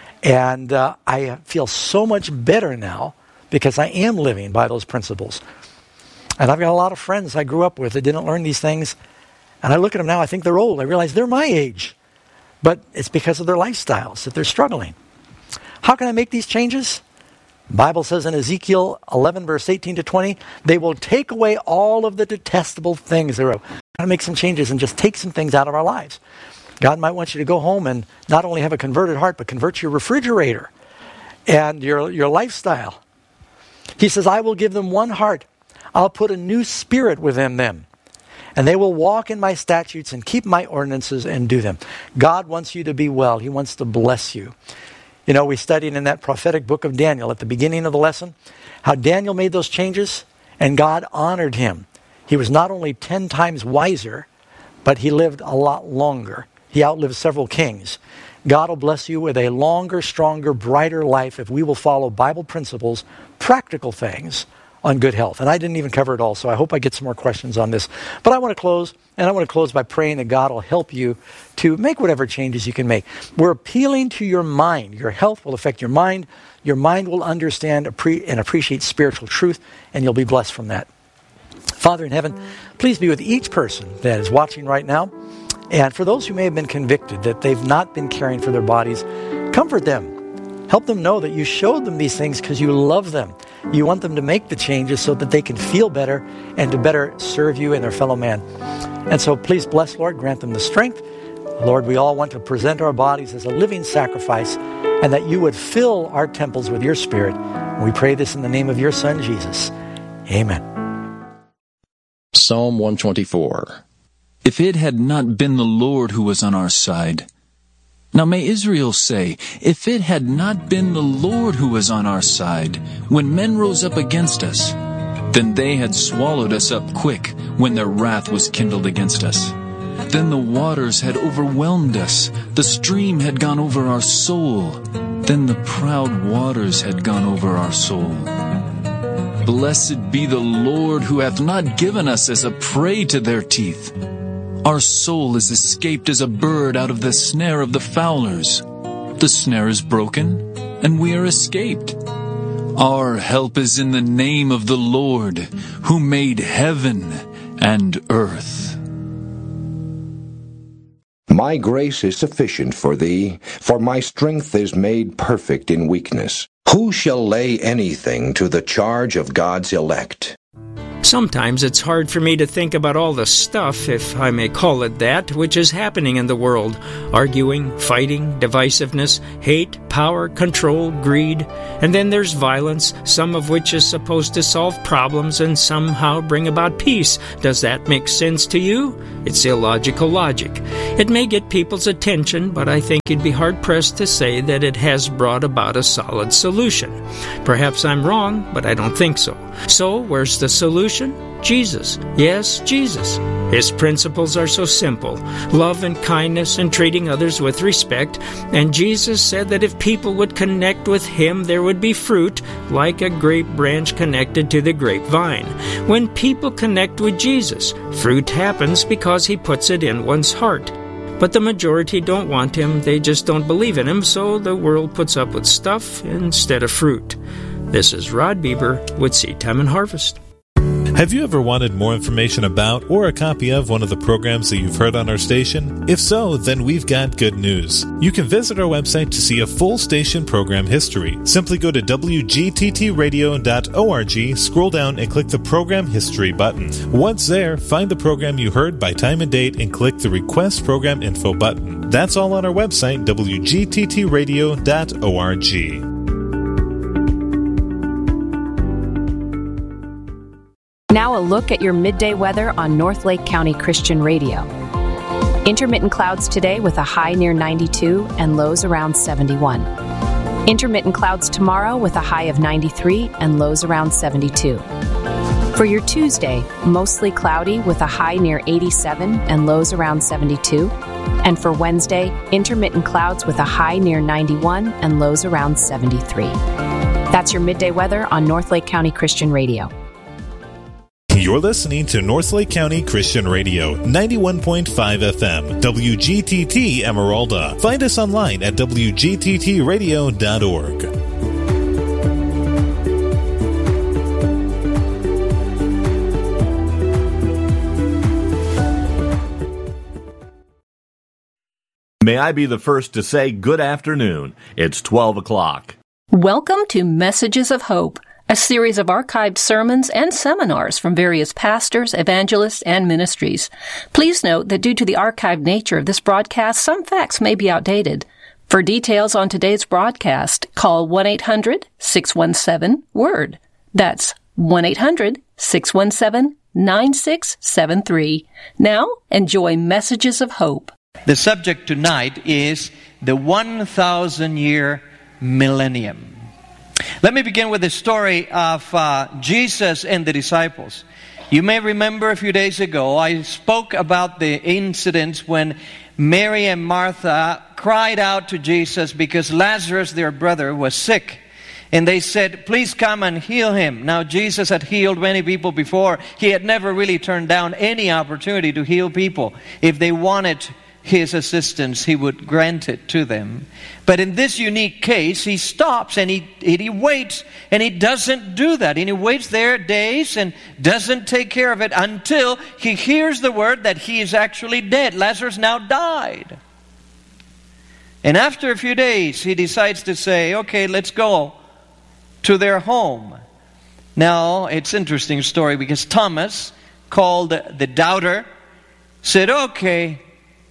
And uh, I feel so much better now because I am living by those principles. And I've got a lot of friends I grew up with that didn't learn these things. And I look at them now, I think they're old. I realize they're my age. But it's because of their lifestyles that they're struggling. How can I make these changes? The Bible says in Ezekiel eleven, verse eighteen to twenty, they will take away all of the detestable things. They're going to make some changes and just take some things out of our lives. God might want you to go home and not only have a converted heart, but convert your refrigerator and your, your lifestyle. He says, I will give them one heart. I'll put a new spirit within them. And they will walk in my statutes and keep my ordinances and do them. God wants you to be well. He wants to bless you. You know, we studied in that prophetic book of Daniel at the beginning of the lesson how Daniel made those changes and God honored him. He was not only ten times wiser, but he lived a lot longer. He outlived several kings. God will bless you with a longer, stronger, brighter life if we will follow Bible principles, practical things on good health. And I didn't even cover it all, so I hope I get some more questions on this. But I want to close, and I want to close by praying that God will help you to make whatever changes you can make. We're appealing to your mind. Your health will affect your mind. Your mind will understand and appreciate spiritual truth, and you'll be blessed from that. Father in heaven, please be with each person that is watching right now. And for those who may have been convicted that they've not been caring for their bodies, comfort them. Help them know that you showed them these things because you love them. You want them to make the changes so that they can feel better and to better serve you and their fellow man. And so please bless, Lord, grant them the strength. Lord, we all want to present our bodies as a living sacrifice and that you would fill our temples with your Spirit. And we pray this in the name of your Son, Jesus. Amen. Psalm one twenty-four. If it had not been the Lord who was on our side. Now may Israel say, if it had not been the Lord who was on our side, when men rose up against us, then they had swallowed us up quick when their wrath was kindled against us. Then the waters had overwhelmed us, the stream had gone over our soul, then the proud waters had gone over our soul. Blessed be the Lord who hath not given us as a prey to their teeth. Our soul is escaped as a bird out of the snare of the fowlers. The snare is broken, and we are escaped. Our help is in the name of the Lord, who made heaven and earth. My grace is sufficient for thee, for my strength is made perfect in weakness. Who shall lay anything to the charge of God's elect? Sometimes it's hard for me to think about all the stuff, if I may call it that, which is happening in the world. Arguing, fighting, divisiveness, hate, power, control, greed. And then there's violence, some of which is supposed to solve problems and somehow bring about peace. Does that make sense to you? It's illogical logic. It may get people's attention, but I think you'd be hard-pressed to say that it has brought about a solid solution. Perhaps I'm wrong, but I don't think so. So, where's the solution? Jesus. Yes, Jesus. His principles are so simple. Love and kindness and treating others with respect. And Jesus said that if people would connect with Him, there would be fruit, like a grape branch connected to the grapevine. When people connect with Jesus, fruit happens because He puts it in one's heart. But the majority don't want Him, they just don't believe in Him, so the world puts up with stuff instead of fruit. This is Rod Bieber with Seed Time and Harvest. Have you ever wanted more information about or a copy of one of the programs that you've heard on our station? If so, then we've got good news. You can visit our website to see a full station program history. Simply go to w g t t radio dot org, scroll down and click the Program History button. Once there, find the program you heard by time and date and click the Request Program Info button. That's all on our website, w g t t radio dot org. Now a look at your midday weather on North Lake County Christian Radio. Intermittent clouds today with a high near ninety-two and lows around seventy-one. Intermittent clouds tomorrow with a high of ninety-three and lows around seventy-two. For your Tuesday, mostly cloudy with a high near eighty-seven and lows around seventy-two. And for Wednesday, intermittent clouds with a high near ninety-one and lows around seventy-three. That's your midday weather on North Lake County Christian Radio. You're listening to North Lake County Christian Radio, ninety-one point five F M, W G T T Emeralda. Find us online at w g t t radio dot org. May I be the first to say good afternoon. It's twelve o'clock. Welcome to Messages of Hope, a series of archived sermons and seminars from various pastors, evangelists, and ministries. Please note that due to the archived nature of this broadcast, some facts may be outdated. For details on today's broadcast, call one eight hundred six one seven WORD. That's one eight hundred six one seven nine six seven three. Now, enjoy Messages of Hope. The subject tonight is the one thousand year millennium. Let me begin with the story of uh, Jesus and the disciples. You may remember a few days ago I spoke about the incidents when Mary and Martha cried out to Jesus because Lazarus, their brother, was sick. And they said, please come and heal him. Now, Jesus had healed many people before. He had never really turned down any opportunity to heal people. If they wanted His assistance, He would grant it to them. But in this unique case, He stops and he, he waits, and He doesn't do that. And He waits there days and doesn't take care of it until He hears the word that he is actually dead. Lazarus now died. And after a few days, He decides to say, okay, let's go to their home. Now, it's an interesting story because Thomas, called the doubter, said, okay,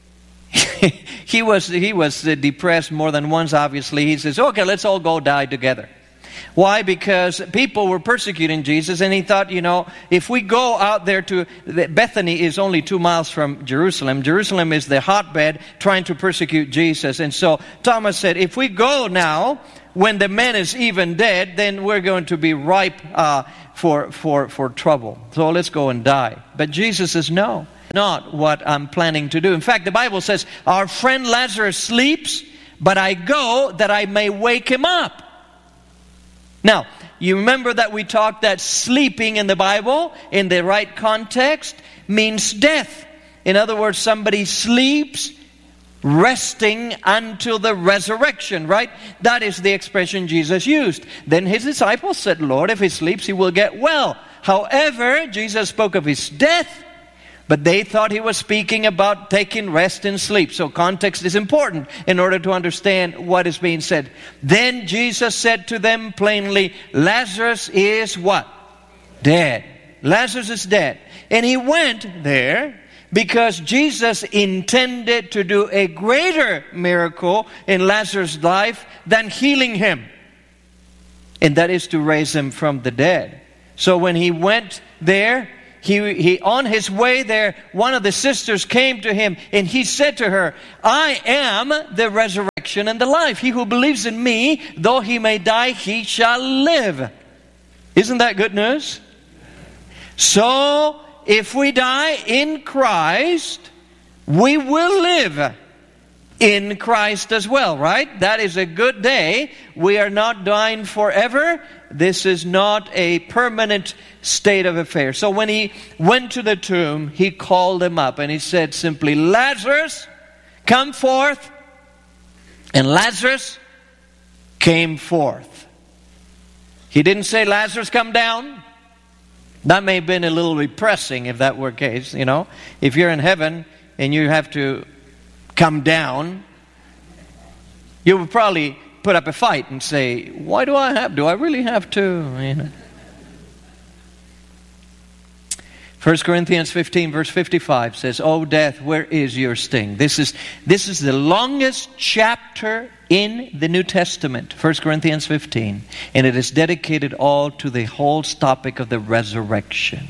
he was he was depressed more than once, obviously. He says, okay, let's all go die together. Why? Because people were persecuting Jesus, and he thought, you know, if we go out there to... Bethany is only two miles from Jerusalem. Jerusalem is the hotbed trying to persecute Jesus. And so Thomas said, if we go now, when the man is even dead, then we're going to be ripe uh, for, for, for trouble. So let's go and die. But Jesus says, no. Not what I'm planning to do. In fact, the Bible says, our friend Lazarus sleeps, but I go that I may wake him up. Now, you remember that we talked that sleeping in the Bible, in the right context, means death. In other words, somebody sleeps, resting until the resurrection, right? That is the expression Jesus used. Then His disciples said, Lord, if he sleeps, he will get well. However, Jesus spoke of His death, but they thought He was speaking about taking rest and sleep. So context is important in order to understand what is being said. Then Jesus said to them plainly, Lazarus is what? Dead. Lazarus is dead. And he went there because Jesus intended to do a greater miracle in Lazarus' life than healing him. And that is to raise him from the dead. So when he went there, he, he on his way there, one of the sisters came to him and he said to her, I am the resurrection and the life. He who believes in me, though he may die, he shall live. Isn't that good news? So, if we die in Christ, we will live in Christ as well, right? That is a good day. We are not dying forever. This is not a permanent state of affairs. So when he went to the tomb, he called him up and he said simply, Lazarus, come forth. And Lazarus came forth. He didn't say, Lazarus, come down. That may have been a little depressing if that were the case, you know. If you're in heaven and you have to come down, you would probably put up a fight and say, why do I have, do I really have to? You know. First Corinthians fifteen verse fifty-five says, O death, where is your sting? This is, this is the longest chapter in the New Testament, First Corinthians fifteen. And it is dedicated all to the whole topic of the resurrection.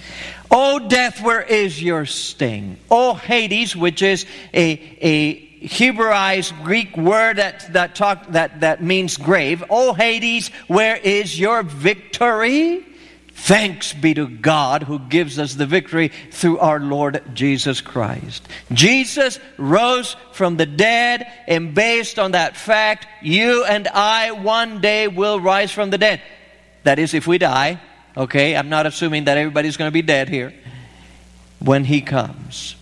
O death, where is your sting? O Hades, which is a, a Hebraized Greek word that, that, talk, that, that means grave. O Hades, where is your victory? Thanks be to God who gives us the victory through our Lord Jesus Christ. Jesus rose from the dead, and based on that fact, you and I one day will rise from the dead. That is, if we die. Okay, I'm not assuming that everybody's going to be dead here. When He comes.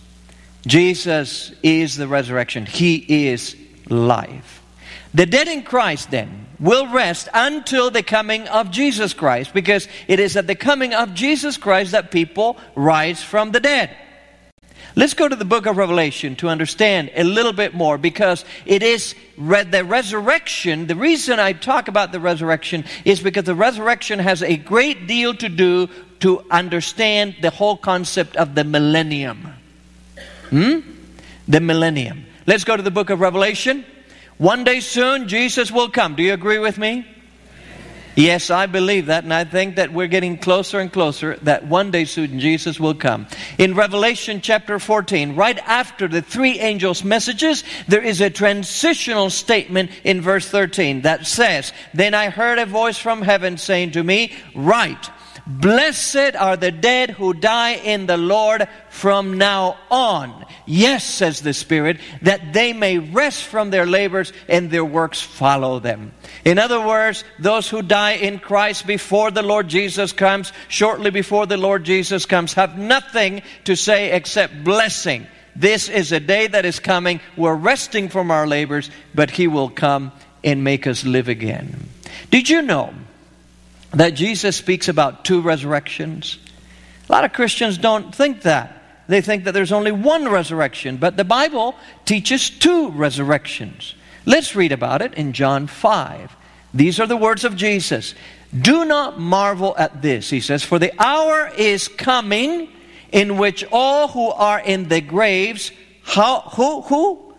Jesus is the resurrection. He is life. The dead in Christ then will rest until the coming of Jesus Christ, because it is at the coming of Jesus Christ that people rise from the dead. Let's go to the book of Revelation to understand a little bit more, because it is re- the resurrection. The reason I talk about the resurrection is because the resurrection has a great deal to do to understand the whole concept of the millennium. Hmm? The millennium. Let's go to the book of Revelation. One day soon, Jesus will come. Do you agree with me? Yes, I believe that, and I think that we're getting closer and closer that one day soon Jesus will come. In Revelation chapter fourteen, right after the three angels' messages, there is a transitional statement in verse thirteen that says, Then I heard a voice from heaven saying to me, Write, blessed are the dead who die in the Lord from now on. Yes, says the Spirit, that they may rest from their labors and their works follow them. In other words, those who die in Christ before the Lord Jesus comes, shortly before the Lord Jesus comes, have nothing to say except blessing. This is a day that is coming. We're resting from our labors, but He will come and make us live again. Did you know that Jesus speaks about two resurrections? A lot of Christians don't think that. They think that there's only one resurrection, but the Bible teaches two resurrections. Let's read about it in John five. These are the words of Jesus. Do not marvel at this, He says, for the hour is coming in which all who are in the graves, how, who, who?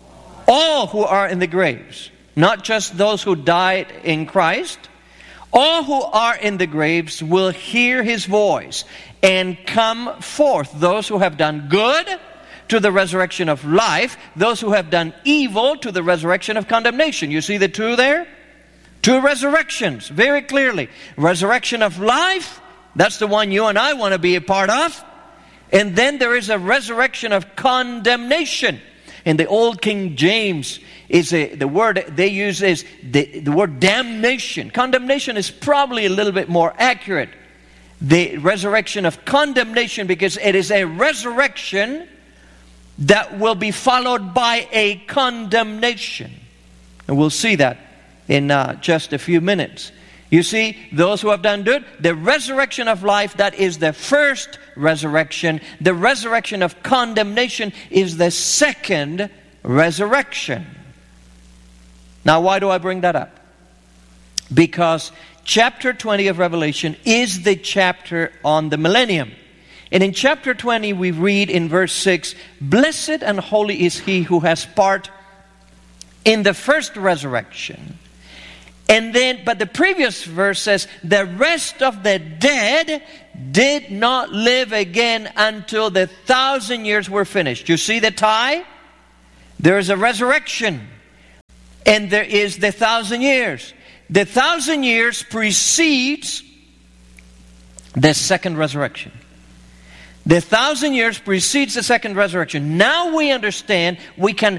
All who are in the graves, not just those who died in Christ. All who are in the graves will hear His voice and come forth. Those who have done good to the resurrection of life. Those who have done evil to the resurrection of condemnation. You see the two there? Two resurrections, very clearly. Resurrection of life, that's the one you and I want to be a part of. And then there is a resurrection of condemnation. In the old King James, is a, the word they use is the, the word damnation. Condemnation is probably a little bit more accurate. The resurrection of condemnation, because it is a resurrection that will be followed by a condemnation. And we'll see that in uh, just a few minutes. You see, those who have done good, the resurrection of life, that is the first resurrection. The resurrection of condemnation is the second resurrection. Now, why do I bring that up? because chapter twenty of Revelation is the chapter on the millennium. And in chapter twenty we read in verse six, "Blessed and holy is he who has part in the first resurrection." And then, but the previous verse says, "The rest of the dead did not live again until the thousand years were finished." You see the tie? There is a resurrection, and there is the thousand years. The thousand years precedes the second resurrection. The thousand years precedes the second resurrection. Now we understand, we can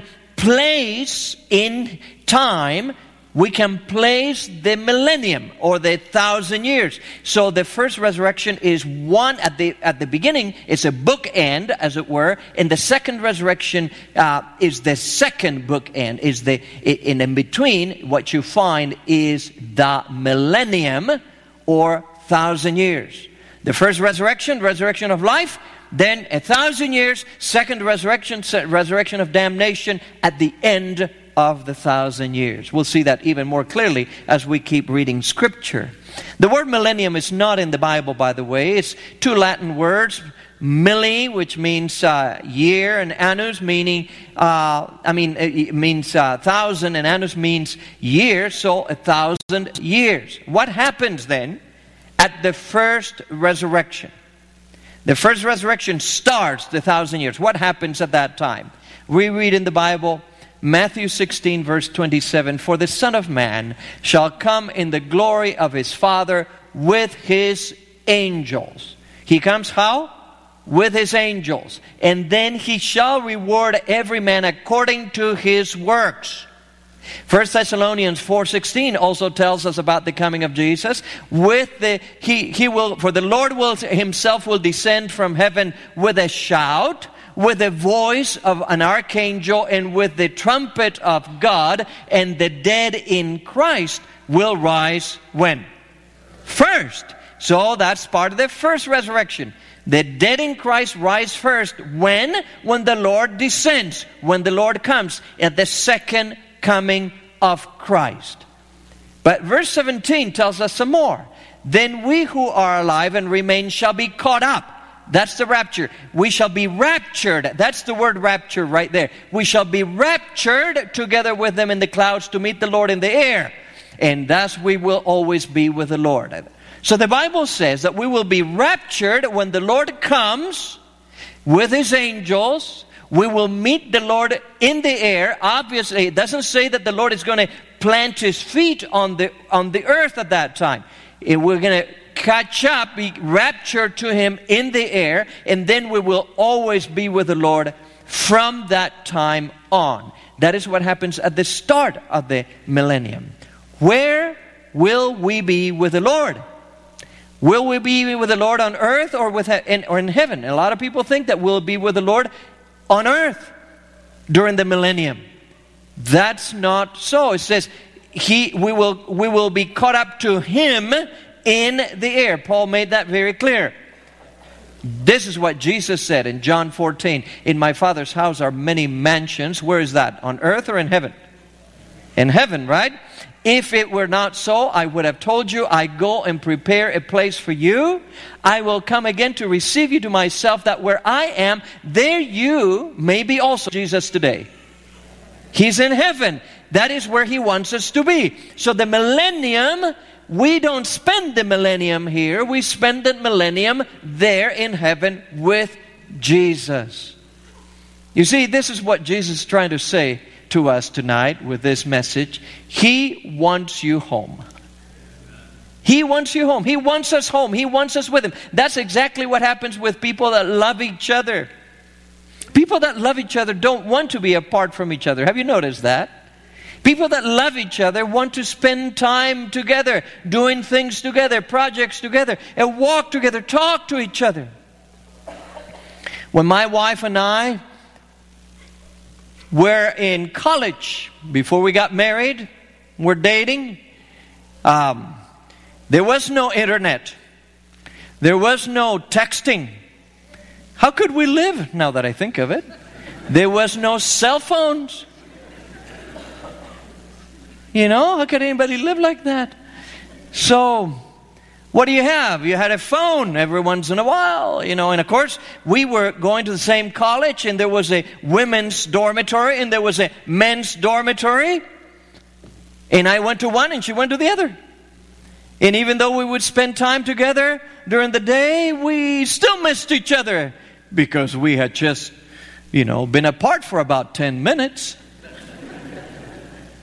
place in time, we can place the millennium or the thousand years. So the first resurrection is one at the at the beginning. It's a bookend, as it were, and the second resurrection uh, is the second bookend. Is the in, in between, what you find is the millennium or thousand years. The first resurrection, resurrection of life. Then a thousand years, second resurrection, resurrection of damnation at the end of the thousand years. We'll see that even more clearly as we keep reading Scripture. The word millennium is not in the Bible, by the way. It's two Latin words, milli, which means uh, year, and annus, meaning, uh, I mean, it means uh, thousand, and annus means year, so a thousand years. What happens then at the first resurrection? The first resurrection starts the thousand years. What happens at that time? We read in the Bible, Matthew sixteen, verse twenty-seven, "For the Son of Man shall come in the glory of his Father with his angels." He comes how? With his angels. "And then he shall reward every man according to his works." First Thessalonians four sixteen also tells us about the coming of Jesus. With the he he will for the Lord will himself will descend from heaven with a shout, with the voice of an archangel, and with the trumpet of God, and the dead in Christ will rise when? First. So that's part of the first resurrection. The dead in Christ rise first. When? When the Lord descends. When the Lord comes at the second coming of Christ. But verse seventeen tells us some more. "Then we who are alive and remain shall be caught up." That's the rapture. We shall be raptured. That's the word rapture right there. We shall be raptured together with them in the clouds to meet the Lord in the air. And thus we will always be with the Lord. So the Bible says that we will be raptured when the Lord comes with his angels. We will meet the Lord in the air. Obviously, it doesn't say that the Lord is going to plant his feet on the on the earth at that time. We're going to catch up, be raptured to him in the air, and then we will always be with the Lord from that time on. That is what happens at the start of the millennium. Where will we be with the Lord? Will we be with the Lord on earth or with in, or in heaven? A lot of people think that we'll be with the Lord on earth during the millennium. That's not so. It says he we will we will be caught up to him in the air. Paul made that very clear. This is what Jesus said in John fourteen. "In my Father's house are many mansions." Where is that? On earth or in heaven? In heaven, right? "If it were not so, I would have told you, I go and prepare a place for you. I will come again to receive you to myself, that where I am, there you may be also." Jesus today. He's in heaven. That is where he wants us to be. So the millennium, we don't spend the millennium here. We spend the millennium there in heaven with Jesus. You see, this is what Jesus is trying to say to us tonight with this message. He wants you home. He wants you home. He wants us home. He wants us with him. That's exactly what happens with people that love each other. People that love each other don't want to be apart from each other. Have you noticed that? People that love each other want to spend time together, doing things together, projects together, and walk together, talk to each other. When my wife and I were in college, before we got married, we're dating, um, there was no internet. There was no texting. How could we live, now that I think of it? There was no cell phones. You know, how could anybody live like that? So, what do you have? You had a phone every once in a while, you know. And of course, we were going to the same college, and there was a women's dormitory, and there was a men's dormitory. And I went to one, and she went to the other. And even though we would spend time together during the day, we still missed each other because we had just, you know, been apart for about ten minutes.